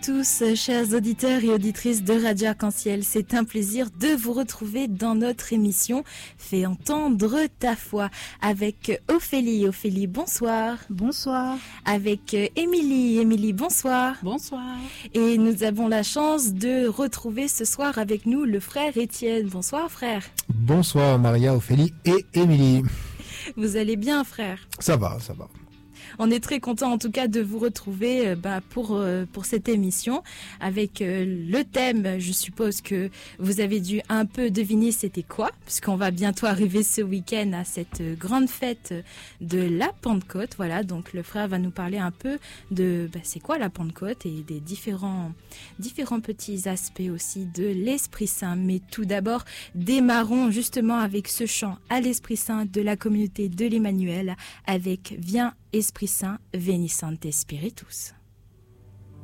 Tous, chers auditeurs et auditrices de Radio Arc-en-Ciel, c'est un plaisir de vous retrouver dans notre émission Fais entendre ta foi avec Ophélie. Ophélie, bonsoir. Bonsoir. Avec Émilie. Émilie, bonsoir. Bonsoir. Et nous avons la chance de retrouver ce soir avec nous le frère Étienne. Bonsoir frère. Bonsoir Maria, Ophélie et Émilie. Vous allez bien frère? Ça va, ça va. On est très content en tout cas de vous retrouver pour cette émission avec le thème. Je suppose que vous avez dû un peu deviner c'était quoi, puisqu'on va bientôt arriver ce week-end à cette grande fête de la Pentecôte. Voilà, donc le frère va nous parler un peu de c'est quoi la Pentecôte et des différents petits aspects aussi de l'Esprit Saint. Mais tout d'abord, démarrons justement avec ce chant à l'Esprit Saint de la communauté de l'Emmanuel avec Viens Esprit Saint, Veni Sancte Spiritus.